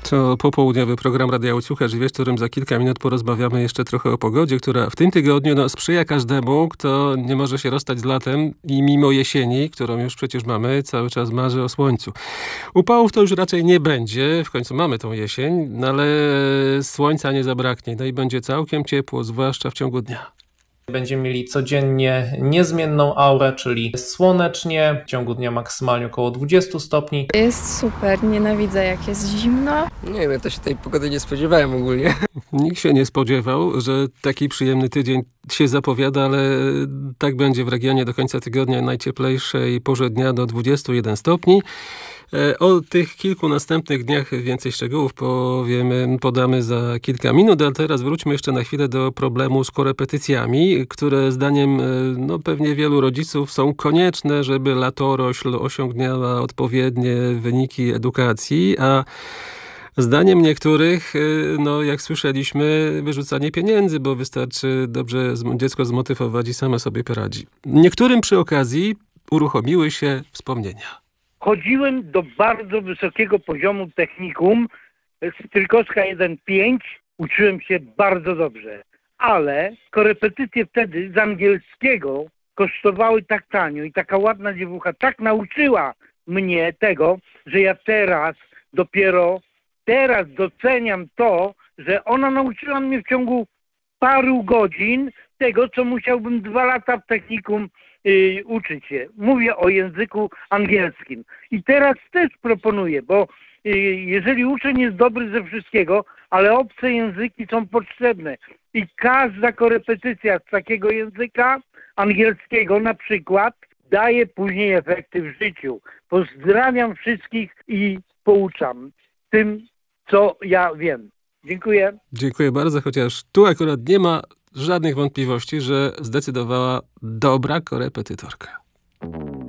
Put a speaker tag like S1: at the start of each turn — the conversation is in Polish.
S1: To popołudniowy program Radia Łańcucha Żywie, w którym za kilka minut porozmawiamy jeszcze trochę o pogodzie, która w tym tygodniu sprzyja każdemu, kto nie może się rozstać z latem i mimo jesieni, którą już przecież mamy, cały czas marzy o słońcu. Upałów to już raczej nie będzie, w końcu mamy tą jesień, ale słońca nie zabraknie. No i będzie całkiem ciepło, zwłaszcza w ciągu dnia.
S2: Będziemy mieli codziennie niezmienną aurę, czyli słonecznie, w ciągu dnia maksymalnie około 20 stopni.
S3: Jest super, nienawidzę jak jest zimno.
S4: Nie wiem, ja to się tej pogody nie spodziewałem ogólnie.
S1: Nikt się nie spodziewał, że taki przyjemny tydzień się zapowiada, ale tak będzie w regionie do końca tygodnia, najcieplejszej porze dnia do 21 stopni. O tych kilku następnych dniach więcej szczegółów podamy za kilka minut, ale teraz wróćmy jeszcze na chwilę do problemu z korepetycjami, które zdaniem pewnie wielu rodziców są konieczne, żeby latorośl osiągnęła odpowiednie wyniki edukacji, a zdaniem niektórych, jak słyszeliśmy, wyrzucanie pieniędzy, bo wystarczy dobrze dziecko zmotywować i same sobie poradzi. Niektórym przy okazji uruchomiły się wspomnienia.
S5: Chodziłem do bardzo wysokiego poziomu technikum, Strykowska 1.5, uczyłem się bardzo dobrze, ale korepetycje wtedy z angielskiego kosztowały tak tanio i taka ładna dziewucha tak nauczyła mnie tego, że ja dopiero teraz doceniam to, że ona nauczyła mnie w ciągu paru godzin tego, co musiałbym 2 lata w technikum uczyć się. Mówię o języku angielskim. I teraz też proponuję, bo jeżeli uczeń jest dobry ze wszystkiego, ale obce języki są potrzebne. I każda korepetycja z takiego języka angielskiego na przykład daje później efekty w życiu. Pozdrawiam wszystkich i pouczam tym, co ja wiem. Dziękuję.
S1: Dziękuję bardzo, chociaż tu akurat nie ma żadnych wątpliwości, że zdecydowała dobra korepetytorka.